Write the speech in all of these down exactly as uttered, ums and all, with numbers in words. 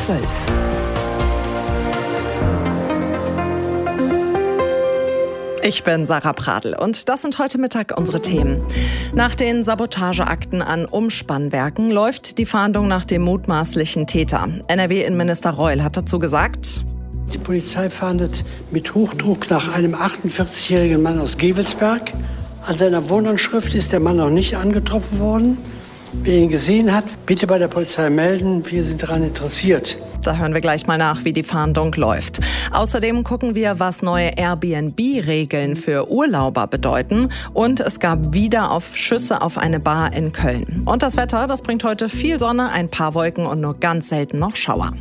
zwölf. Ich bin Sarah Pradl und das sind heute Mittag unsere Themen. Nach den Sabotageakten an Umspannwerken läuft die Fahndung nach dem mutmaßlichen Täter. N R W-Innenminister Reul hat dazu gesagt: Die Polizei fahndet mit Hochdruck nach einem achtundvierzigjährigen Mann aus Gevelsberg. An seiner Wohnanschrift ist der Mann noch nicht angetroffen worden. Wer ihn gesehen hat, bitte bei der Polizei melden. Wir sind daran interessiert. Da hören wir gleich mal nach, wie die Fahndung läuft. Außerdem gucken wir, was neue Airbnb-Regeln für Urlauber bedeuten. Und es gab wieder auf Schüsse auf eine Bar in Köln. Und das Wetter, das bringt heute viel Sonne, ein paar Wolken und nur ganz selten noch Schauer.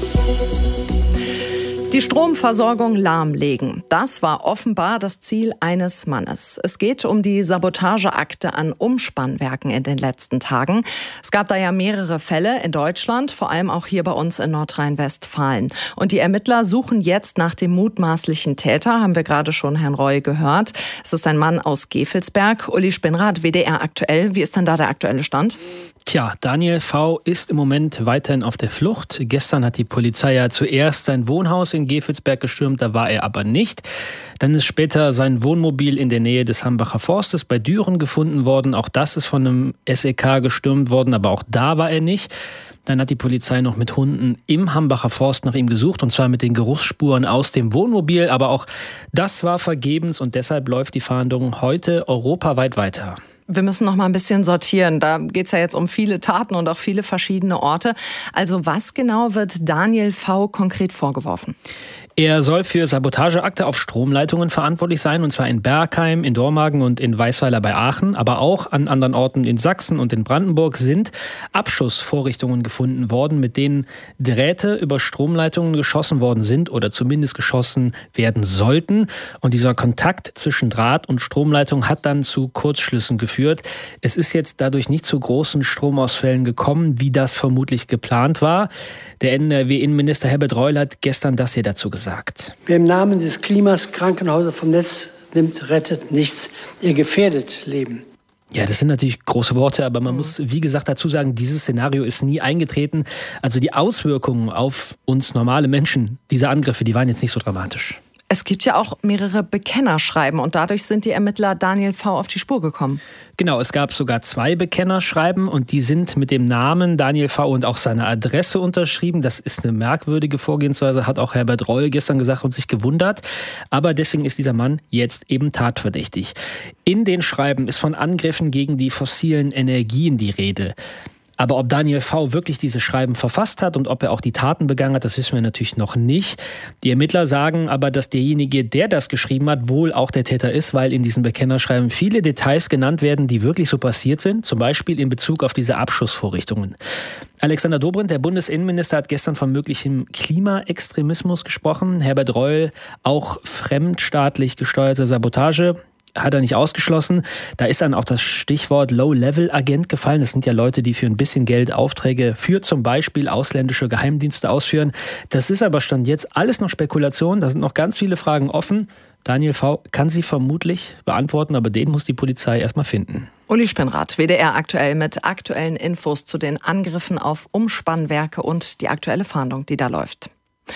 Die Stromversorgung lahmlegen. Das war offenbar das Ziel eines Mannes. Es geht um die Sabotageakte an Umspannwerken in den letzten Tagen. Es gab da ja mehrere Fälle in Deutschland, vor allem auch hier bei uns in Nordrhein-Westfalen. Und die Ermittler suchen jetzt nach dem mutmaßlichen Täter, haben wir gerade schon Herrn Reul gehört. Es ist ein Mann aus Gevelsberg. Uli Spinnrath, W D R aktuell. Wie ist denn da der aktuelle Stand? Tja, Daniel V. ist im Moment weiterhin auf der Flucht. Gestern hat die Polizei ja zuerst sein Wohnhaus in Gevelsberg gestürmt, da war er aber nicht. Dann ist später sein Wohnmobil in der Nähe des Hambacher Forstes bei Düren gefunden worden. Auch das ist von einem S E K gestürmt worden, aber auch da war er nicht. Dann hat die Polizei noch mit Hunden im Hambacher Forst nach ihm gesucht, und zwar mit den Geruchsspuren aus dem Wohnmobil. Aber auch das war vergebens und deshalb läuft die Fahndung heute europaweit weiter. Wir müssen noch mal ein bisschen sortieren. Da geht es ja jetzt um viele Taten und auch viele verschiedene Orte. Also was genau wird Daniel V. konkret vorgeworfen? Er soll für Sabotageakte auf Stromleitungen verantwortlich sein, und zwar in Bergheim, in Dormagen und in Weißweiler bei Aachen. Aber auch an anderen Orten in Sachsen und in Brandenburg sind Abschussvorrichtungen gefunden worden, mit denen Drähte über Stromleitungen geschossen worden sind oder zumindest geschossen werden sollten. Und dieser Kontakt zwischen Draht und Stromleitung hat dann zu Kurzschlüssen geführt. Es ist jetzt dadurch nicht zu großen Stromausfällen gekommen, wie das vermutlich geplant war. Der N R W-Innenminister Herbert Reul hat gestern das hier dazu gesagt. Wer im Namen des Klimas Krankenhäuser vom Netz nimmt, rettet nichts. Er gefährdet Leben. Ja, das sind natürlich große Worte, aber man muss, wie gesagt, dazu sagen, dieses Szenario ist nie eingetreten. Also die Auswirkungen auf uns normale Menschen, diese Angriffe, die waren jetzt nicht so dramatisch. Es gibt ja auch mehrere Bekennerschreiben und dadurch sind die Ermittler Daniel V. auf die Spur gekommen. Genau, es gab sogar zwei Bekennerschreiben und die sind mit dem Namen Daniel V. und auch seiner Adresse unterschrieben. Das ist eine merkwürdige Vorgehensweise, hat auch Herbert Reul gestern gesagt und sich gewundert. Aber deswegen ist dieser Mann jetzt eben tatverdächtig. In den Schreiben ist von Angriffen gegen die fossilen Energien die Rede. Aber ob Daniel V. wirklich diese Schreiben verfasst hat und ob er auch die Taten begangen hat, das wissen wir natürlich noch nicht. Die Ermittler sagen aber, dass derjenige, der das geschrieben hat, wohl auch der Täter ist, weil in diesen Bekennerschreiben viele Details genannt werden, die wirklich so passiert sind, zum Beispiel in Bezug auf diese Abschussvorrichtungen. Alexander Dobrindt, der Bundesinnenminister, hat gestern von möglichem Klimaextremismus gesprochen. Herbert Reul, auch fremdstaatlich gesteuerte Sabotage, hat er nicht ausgeschlossen. Da ist dann auch das Stichwort Low-Level-Agent gefallen. Das sind ja Leute, die für ein bisschen Geld Aufträge für zum Beispiel ausländische Geheimdienste ausführen. Das ist aber Stand jetzt alles noch Spekulation. Da sind noch ganz viele Fragen offen. Daniel V. kann sie vermutlich beantworten, aber den muss die Polizei erstmal finden. Uli Spinnrath, W D R aktuell mit aktuellen Infos zu den Angriffen auf Umspannwerke und die aktuelle Fahndung, die da läuft.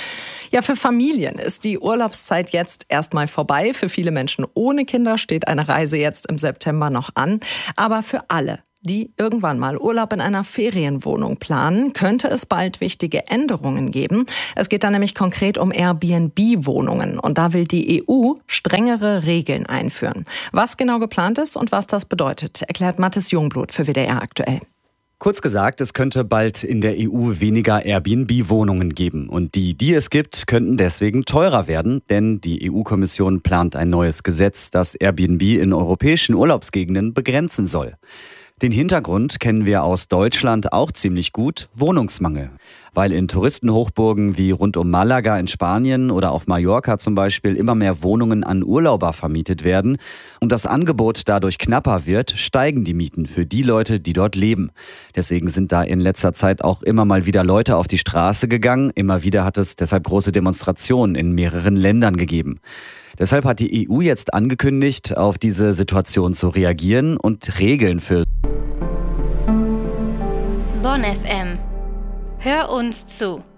Ja, für Familien ist die Urlaubszeit jetzt erstmal vorbei. Für viele Menschen ohne Kinder steht eine Reise jetzt im September noch an. Aber für alle, die irgendwann mal Urlaub in einer Ferienwohnung planen, könnte es bald wichtige Änderungen geben. Es geht da nämlich konkret um Airbnb-Wohnungen. Und da will die E U strengere Regeln einführen. Was genau geplant ist und was das bedeutet, erklärt Mathis Jungblut für W D R aktuell. Kurz gesagt, es könnte bald in der E U weniger Airbnb-Wohnungen geben. Und die, die es gibt, könnten deswegen teurer werden. Denn die E U-Kommission plant ein neues Gesetz, das Airbnb in europäischen Urlaubsgegenden begrenzen soll. Den Hintergrund kennen wir aus Deutschland auch ziemlich gut: Wohnungsmangel. Weil in Touristenhochburgen wie rund um Malaga in Spanien oder auf Mallorca zum Beispiel immer mehr Wohnungen an Urlauber vermietet werden und das Angebot dadurch knapper wird, steigen die Mieten für die Leute, die dort leben. Deswegen sind da in letzter Zeit auch immer mal wieder Leute auf die Straße gegangen. Immer wieder hat es deshalb große Demonstrationen in mehreren Ländern gegeben. Deshalb hat die E U jetzt angekündigt, auf diese Situation zu reagieren und Regeln für Bonn F M. Hör uns zu.